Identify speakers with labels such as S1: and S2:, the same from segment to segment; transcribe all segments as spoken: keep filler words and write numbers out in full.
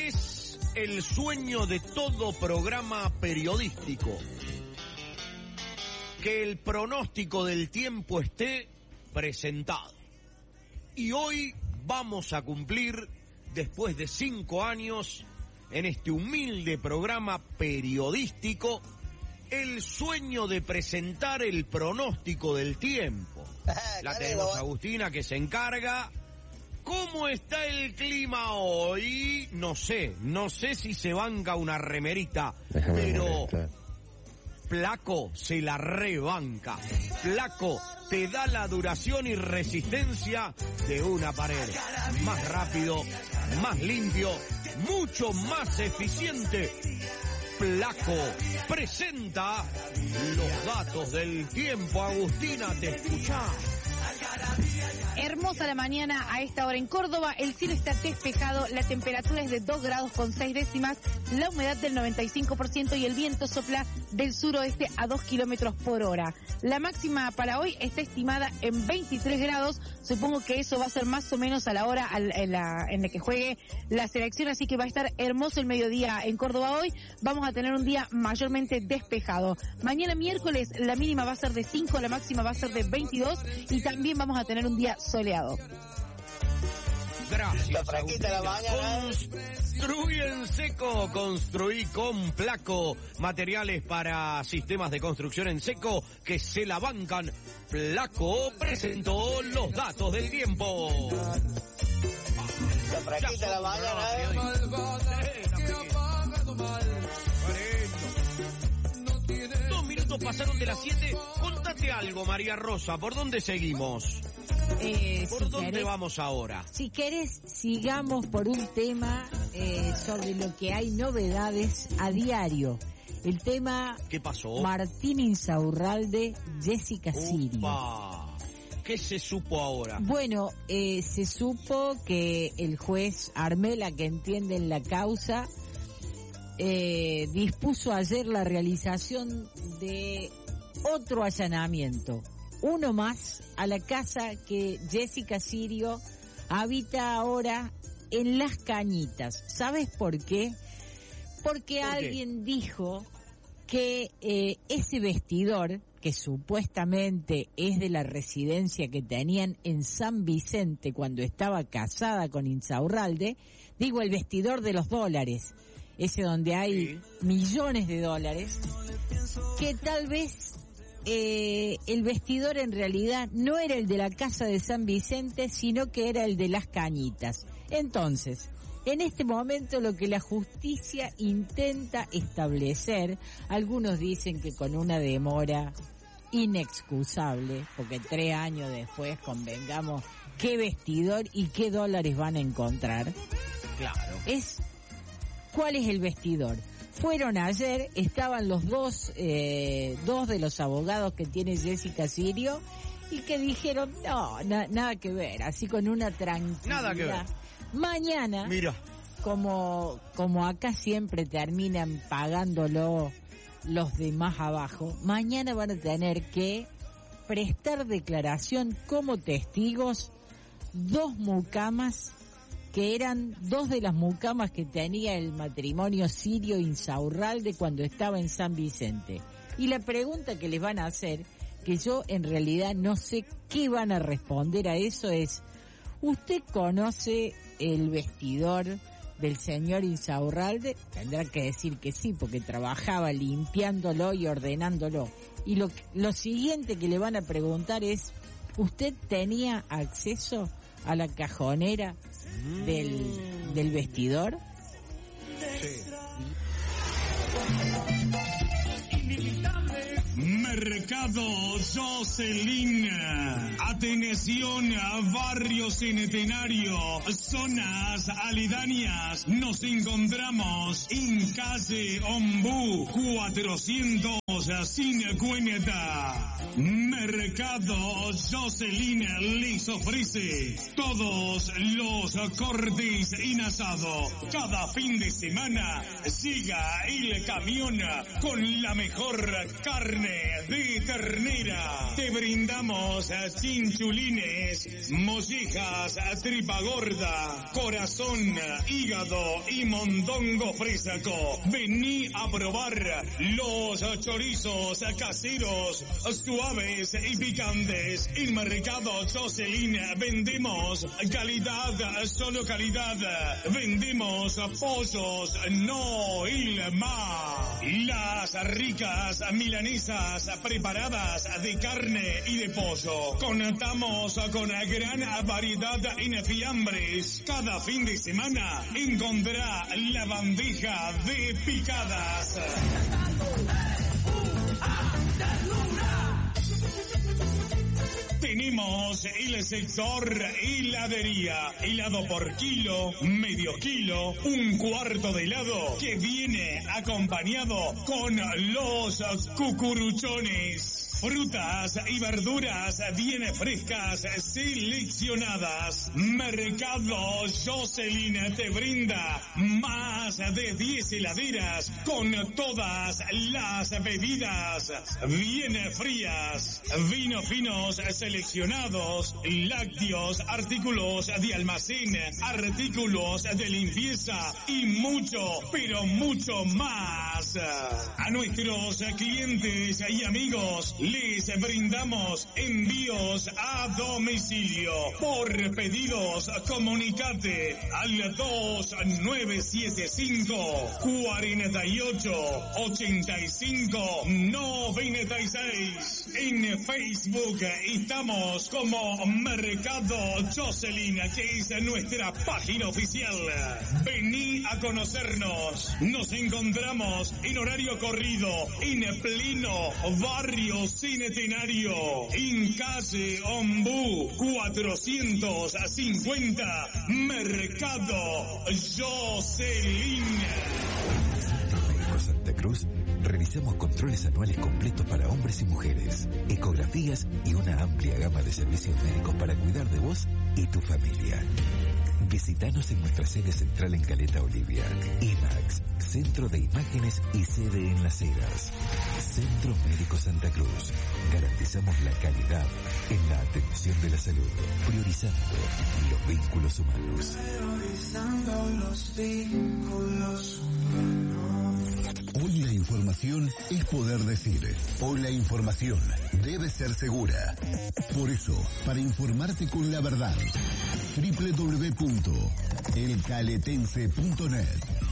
S1: Es el sueño de todo programa periodístico que el pronóstico del tiempo esté presentado. Y hoy vamos a cumplir, después de cinco años, en este humilde programa periodístico, el sueño de presentar el pronóstico del tiempo. La tenemos a Agustina, que se encarga. ¿Cómo está el clima hoy? No sé, no sé si se banca una remerita, pero Flaco se la rebanca. Flaco te da la duración y resistencia de una pared. Más rápido, más limpio, mucho más eficiente. Flaco presenta los datos del tiempo. Agustina, te escuchás.
S2: Hermosa la mañana a esta hora en Córdoba, el cielo está despejado, la temperatura es de dos grados con seis décimas, la humedad del noventa y cinco por ciento y el viento sopla del suroeste a dos kilómetros por hora. La máxima para hoy está estimada en veintitrés grados, supongo que eso va a ser más o menos a la hora en la, en la que juegue la selección, así que va a estar hermoso el mediodía en Córdoba hoy, vamos a tener un día mayormente despejado. Mañana miércoles la mínima va a ser de cinco, la máxima va a ser de veintidós y también vamos a tener un día soleado.
S1: Gracias. La mañana. Construí en seco, construí con Flaco. Materiales para sistemas de construcción en seco que se la bancan. Flaco presentó los datos del tiempo.
S3: La fraquita la mañana.
S1: Dos minutos pasaron de las siete. Contate algo, María Rosa. ¿Por dónde seguimos?
S4: Eh,
S1: ¿Por
S4: si
S1: dónde
S4: querés,
S1: vamos ahora?
S4: Si querés, sigamos por un tema eh, sobre lo que hay novedades a diario. El tema...
S1: ¿Qué pasó?
S4: Martín Insaurralde, Jessica Sirio.
S1: Upa. ¿Qué se supo ahora?
S4: Bueno, eh, se supo que el juez Armela, que entiende en la causa, eh, dispuso ayer la realización de otro allanamiento. Uno más a la casa que Jessica Sirio habita ahora en Las Cañitas. ¿Sabes por qué? Porque
S1: ¿Por
S4: alguien
S1: qué?
S4: dijo que eh, ese vestidor, que supuestamente es de la residencia que tenían en San Vicente cuando estaba casada con Insaurralde, digo el vestidor de los dólares, ese donde hay sí. millones de dólares, que tal vez Eh, el vestidor en realidad no era el de la casa de San Vicente, sino que era el de Las Cañitas. Entonces, en este momento lo que la justicia intenta establecer, algunos dicen que con una demora inexcusable, porque tres años después, convengamos, qué vestidor y qué dólares van a encontrar.
S1: Claro.
S4: Es, ¿cuál es el vestidor? Fueron ayer, estaban los dos, eh, dos de los abogados que tiene Jessica Sirio y que dijeron, no, na, nada que ver, así con una tranquilidad.
S1: Nada que ver.
S4: Mañana,
S1: mira,
S4: como, como acá siempre terminan pagándolo los de más abajo, mañana van a tener que prestar declaración como testigos dos mucamas que eran dos de las mucamas que tenía el matrimonio Sirio Insaurralde cuando estaba en San Vicente. Y la pregunta que les van a hacer, que yo en realidad no sé qué van a responder a eso, es, ¿usted conoce el vestidor del señor Insaurralde? Tendrá que decir que sí, porque trabajaba limpiándolo y ordenándolo. Y lo, lo siguiente que le van a preguntar es, ¿usted tenía acceso a la cajonera del, del vestidor?
S1: Sí.
S5: Mercado Jocelyn. Atención a Barrio Centenario, zonas aledañas. Nos encontramos en calle Ombú cuatrocientos precios sin cuenta. Mercado Jocelyn les ofrece todos los cortes en asado. Cada fin de semana llega el camión con la mejor carne de ternera. Te brindamos chinchulines, mollejas, tripa gorda, corazón, hígado y mondongo fresco. Vení a probar los chorizos caseros, suaves y picantes. En Mercado Jocelyn vendemos calidad, solo calidad. Vendemos pollos, no Ilma. Las ricas milanesas preparadas de carne y de pollo. Contamos con gran variedad en fiambres. Cada fin de semana encontrará la bandeja de picadas. Tenemos el sector heladería, helado por kilo, medio kilo, un cuarto de helado que viene acompañado con los cucuruchones. Frutas y verduras bien frescas, seleccionadas. Mercado Jocelyn te brinda más de diez heladeras con todas las bebidas bien frías. Vinos finos seleccionados, lácteos, artículos de almacén, artículos de limpieza y mucho, pero mucho más. A nuestros clientes y amigos les brindamos envíos a domicilio. Por pedidos, comunicate al dos nueve siete cinco, cuarenta y ocho, ochenta y cinco, noventa y seis. En Facebook estamos como Mercado Jocelyn, que es nuestra página oficial. Vení a conocernos. Nos encontramos en horario corrido, en pleno barrio Centenario, en calle Ombú cuatrocientos cincuenta, Mercado Jocelyn.
S6: Santa Cruz, realizamos controles anuales completos para hombres y mujeres, ecografías y una amplia gama de servicios médicos para cuidar de vos y tu familia. Visítanos en nuestra sede central en Caleta Olivia. IMAX, Centro de Imágenes y sede en Las Heras. Centro Médico Santa Cruz. Garantizamos la calidad en la atención de la salud, priorizando los vínculos humanos.
S7: Priorizando los vínculos humanos.
S8: Hoy la información es poder decir. Hoy la información debe ser segura. Por eso, para informarte con la verdad, doble u doble u doble u punto el caletense punto net.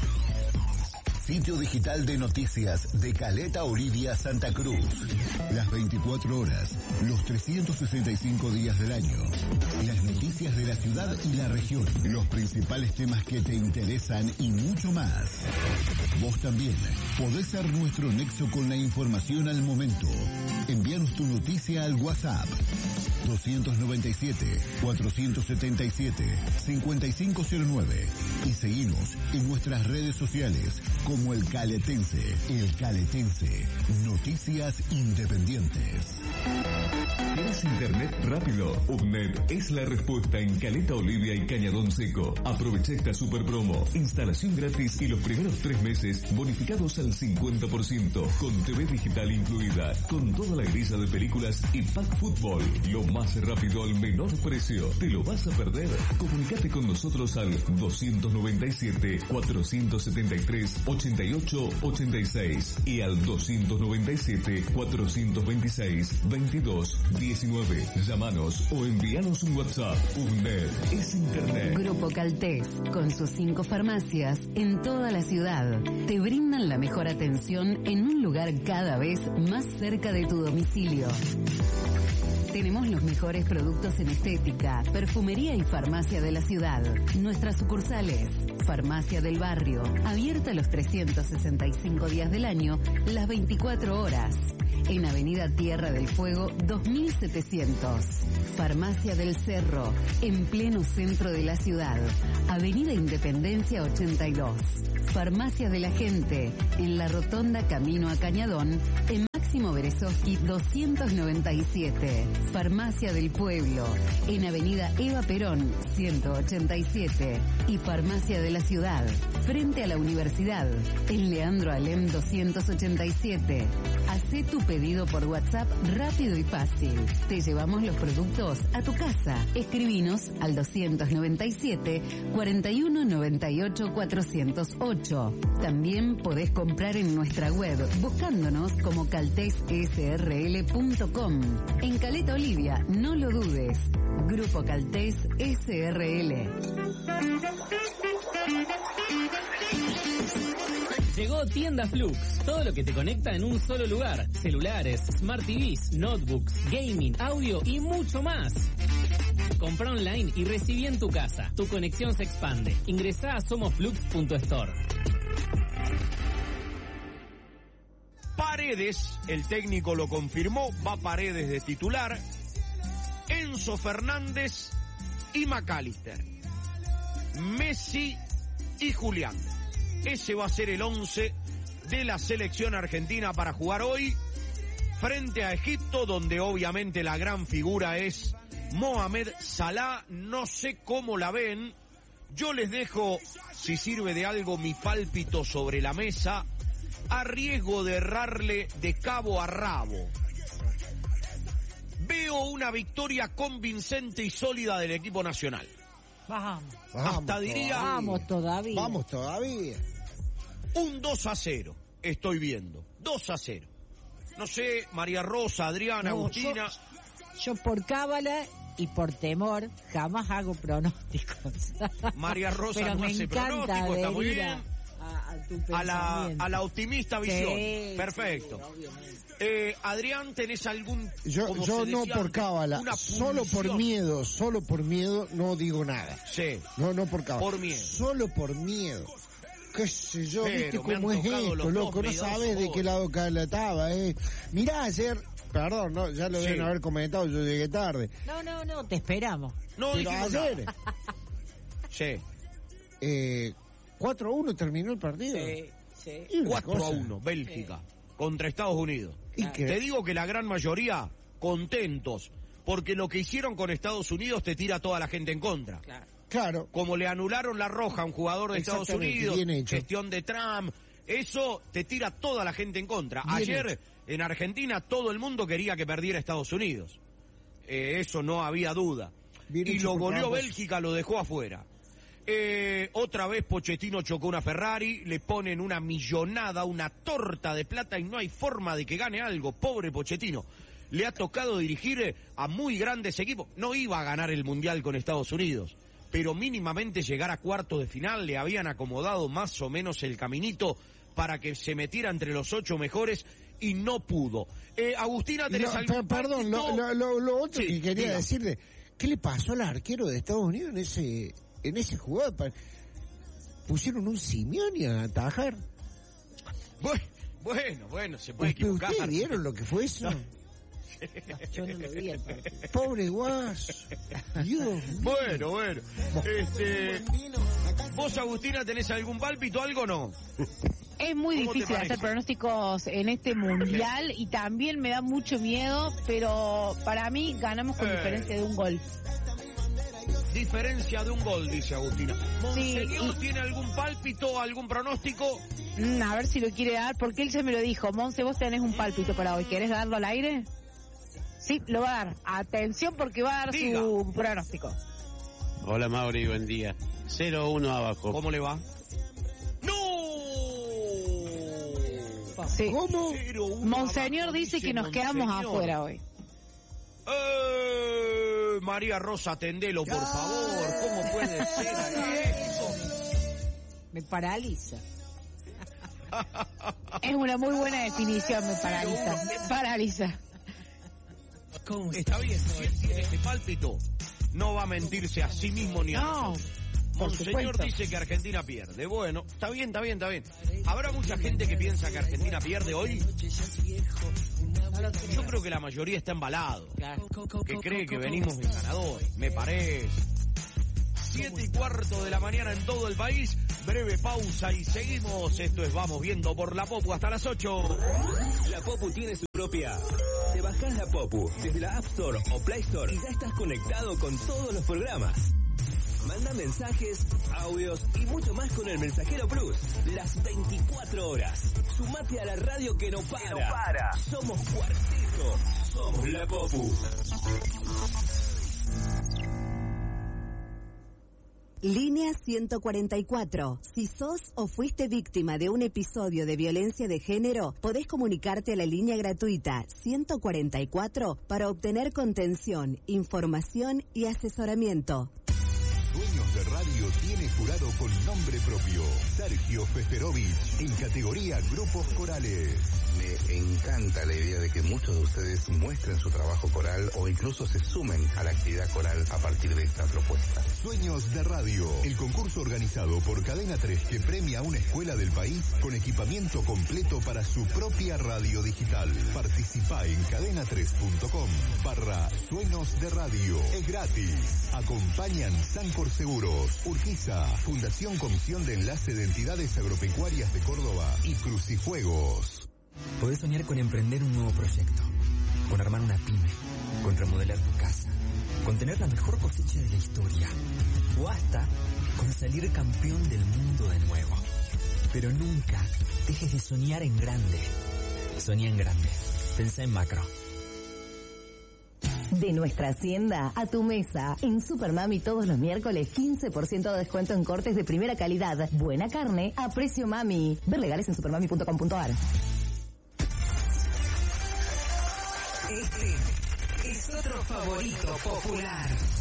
S8: Sitio digital de noticias de Caleta Olivia, Santa Cruz. Las veinticuatro horas, los trescientos sesenta y cinco días del año. Las noticias de la ciudad y la región. Los principales temas que te interesan y mucho más. Vos también podés ser nuestro nexo con la información al momento. Envíanos tu noticia al WhatsApp. dos nueve siete, cuatro siete siete, cinco cinco cero nueve y seguimos en nuestras redes sociales como El Caletense. El Caletense, noticias independientes.
S9: ¿Tienes internet rápido? UBNET es la respuesta en Caleta Olivia y Cañadón Seco. Aprovecha esta super promo. Instalación gratis y los primeros tres meses bonificados al cincuenta por ciento. Con T V digital incluida. Con toda la grilla de películas y pack fútbol. Lo más rápido al menor precio. ¿Te lo vas a perder? Comunicate con nosotros al dos nueve siete, cuatro siete tres, ocho ocho ocho seis y al dos nueve siete, cuatro dos seis, veintidós diecinueve. Llámanos o envíanos un WhatsApp. UNED es Internet.
S10: Grupo Caltés, con sus cinco farmacias en toda la ciudad, te brindan la mejor atención en un lugar cada vez más cerca de tu domicilio. Tenemos los mejores productos en estética, perfumería y farmacia de la ciudad. Nuestras sucursales: Farmacia del Barrio, abierta los trescientos sesenta y cinco días del año, las veinticuatro horas. En Avenida Tierra del Fuego dos mil setecientos. Farmacia del Cerro, en pleno centro de la ciudad. Avenida Independencia ochenta y dos. Farmacia de la Gente, en la Rotonda Camino a Cañadón, en Máximo Berezovsky doscientos noventa y siete. Farmacia del Pueblo, en Avenida Eva Perón ciento ochenta y siete. Y Farmacia de la Ciudad, frente a la Universidad, en Leandro Alem doscientos ochenta y siete. Hacé tu pedido por WhatsApp rápido y fácil. Te llevamos los productos a tu casa. Escribinos al doscientos noventa y siete, cuarenta y uno noventa y ocho, cuatrocientos ocho. También podés comprar en nuestra web buscándonos como caltés s r l punto com. En Caleta Olivia, no lo dudes. Grupo Caltés S R L.
S11: Llegó Tienda Flux, todo lo que te conecta en un solo lugar. Celulares, Smart T Vs, notebooks, gaming, audio y mucho más. Compra online y recibí en tu casa. Tu conexión se expande. Ingresá a somosflux punto store.
S1: Paredes, el técnico lo confirmó, va Paredes de titular. Enzo Fernández y McAllister. Messi y Julián. Ese va a ser el once de la selección argentina para jugar hoy frente a Egipto, donde obviamente la gran figura es Mohamed Salah. No sé cómo la ven. Yo les dejo, si sirve de algo, mi pálpito sobre la mesa, a riesgo de errarle de cabo a rabo. Veo una victoria convincente y sólida del equipo nacional.
S4: Vamos.
S1: Hasta diría...
S4: Vamos todavía.
S12: Vamos todavía.
S1: Un dos a cero, estoy viendo. dos a cero. No sé, María Rosa, Adriana,
S4: No,
S1: Agustina...
S4: Yo, yo por cábala y por temor jamás hago pronósticos.
S1: María Rosa
S4: Pero
S1: no
S4: me
S1: hace
S4: encanta
S1: pronóstico, está muy
S4: adherir
S1: bien.
S4: A, a, tu
S1: A la,
S4: pensamiento.
S1: a la optimista visión.
S4: Sí,
S1: Perfecto.
S4: sí,
S1: eh, Adrián, ¿tenés algún...
S12: Yo,
S1: como
S12: yo
S1: se
S12: no
S1: decía
S12: por
S1: antes,
S12: cábala,
S1: una
S12: solo por
S1: pulsión?
S12: miedo, solo por miedo no digo nada.
S1: Sí.
S12: No, no por cábala.
S1: Por miedo.
S12: Solo por miedo. Qué sé yo,
S1: Pero
S12: viste
S1: me han
S12: cómo es
S1: tocado
S12: esto,
S1: los
S12: loco,
S1: dos
S12: no
S1: miedosos
S12: sabes de qué
S1: hoy.
S12: lado la estaba, eh. Mirá ayer, perdón, no, ya lo
S1: Sí.
S12: deben haber comentado, yo llegué tarde.
S4: No, no, no, te esperamos.
S1: No
S12: Pero
S1: dijimos
S12: ayer,
S1: nada. Sí.
S12: eh, cuatro a uno terminó el partido.
S4: Sí, sí.
S12: Y una
S1: cuatro a
S12: cosa,
S1: uno, Bélgica, contra Estados Unidos.
S12: Y que-
S1: Te digo que la gran mayoría contentos, porque lo que hicieron con Estados Unidos te tira a toda la gente en contra.
S4: Claro.
S12: Claro,
S1: Como le anularon la roja a un jugador de Estados
S12: Exactamente,
S1: Unidos,
S12: bien hecho.
S1: gestión de Trump, eso te tira a toda la gente en contra.
S12: Bien
S1: Ayer
S12: hecho.
S1: en Argentina todo el mundo quería que perdiera Estados Unidos. Eh, eso no había duda.
S12: Bien
S1: y
S12: hecho
S1: lo
S12: por
S1: goleó
S12: ambos.
S1: Bélgica, lo dejó afuera. Eh, otra vez Pochettino chocó una Ferrari, le ponen una millonada, una torta de plata y no hay forma de que gane algo. Pobre Pochettino. Le ha tocado dirigir a muy grandes equipos. No iba a ganar el Mundial con Estados Unidos, pero mínimamente llegar a cuartos de final. Le habían acomodado más o menos el caminito para que se metiera entre los ocho mejores y no pudo. Eh, Agustina, ¿tenés
S12: No,
S1: algún
S12: per- perdón, lo,
S1: pálpito?
S12: lo, lo- lo otro
S1: Sí,
S12: que quería
S1: diga.
S12: decirle, ¿qué le pasó al arquero de Estados Unidos en ese en ese jugador? Pa- Pusieron un Simeone a atajar.
S1: Bueno, bueno, bueno, se puede
S12: ¿Usted-
S1: equivocar.
S12: ¿Ustedes vieron lo que fue eso?
S4: Yo no lo vi el partido.
S12: Pobre guaso. Dios mío.
S1: Bueno, bueno. Este, ¿Vos, Agustina, tenés algún pálpito, algo o no?
S2: Es muy
S1: ¿Cómo te
S2: difícil
S1: parece?
S2: hacer pronósticos en este mundial y también me da mucho miedo, pero para mí ganamos con
S1: Eh.
S2: diferencia de un gol.
S1: Diferencia de un gol, dice Agustina.
S2: Sí,
S1: ¿Monseñor
S2: y-
S1: tiene algún pálpito, algún pronóstico?
S2: Mm, a ver si lo quiere dar, porque él ya me lo dijo. Monse, vos tenés un pálpito para hoy. ¿Querés darlo al aire? Sí, lo va a dar. Atención porque va a dar
S1: Diga.
S2: su pronóstico.
S13: Hola Mauri, buen día. cero uno abajo.
S1: ¿Cómo le va? ¡No!
S2: Sí.
S12: ¿Cómo?
S1: Cero, uno
S2: Monseñor
S1: abajo,
S2: dice que nos quedamos
S1: Monseñor.
S2: afuera hoy.
S1: Eh, María Rosa, atendelo, por favor. ¿Cómo puede ser eso?
S4: Me paraliza.
S2: Es una muy buena definición, me paraliza. Me paraliza.
S1: Está bien, si él tiene este pálpito, no va a mentirse a sí mismo ni a
S2: No,
S1: nosotros.
S2: por
S1: Monseñor
S2: supuesto.
S1: dice que Argentina pierde. Bueno, está bien, está bien, está bien. ¿Habrá mucha gente que piensa que Argentina pierde hoy? Yo creo que la mayoría está embalado.
S4: Claro.
S1: Que cree que venimos de ganador. Me parece. Siete y cuarto de la mañana en todo el país. Breve pausa y seguimos. Esto es Vamos Viendo por la Popu hasta las ocho.
S14: La Popu tiene su propia app. Te bajás la Popu desde la App Store o Play Store y ya estás conectado con todos los programas. Manda mensajes, audios y mucho más con el Mensajero Plus. Las veinticuatro horas. Sumate a la radio que no para. Que no para. Somos Cuarteto. Somos la Popu.
S15: Línea ciento cuarenta y cuatro. Si sos o fuiste víctima de un episodio de violencia de género, podés comunicarte a la línea gratuita ciento cuarenta y cuatro para obtener contención, información y asesoramiento.
S8: Sueños de Radio tiene jurado con nombre propio, Sergio Feferovich, en categoría Grupos Corales.
S16: Me encanta la idea de que muchos de ustedes muestren su trabajo coral o incluso se sumen a la actividad coral a partir de esta propuesta.
S8: Sueños de Radio, el concurso organizado por Cadena tres que premia a una escuela del país con equipamiento completo para su propia radio digital. Participa en cadena tres punto com barra Sueños de Radio. Es gratis. Acompañan Sancor Seguros, Urquiza, Fundación Comisión de Enlace de Entidades Agropecuarias de Córdoba y Crucijuegos.
S17: Podés soñar con emprender un nuevo proyecto, con armar una pyme, con remodelar tu casa, con tener la mejor cosecha de la historia, o hasta con salir campeón del mundo de nuevo. Pero nunca dejes de soñar en grande. Soñá en grande. Pensá en macro.
S18: De nuestra hacienda a tu mesa. En Supermami todos los miércoles quince por ciento de descuento en cortes de primera calidad. Buena carne a precio mami. Ver legales en supermami punto com punto ar.
S19: Este es otro favorito popular.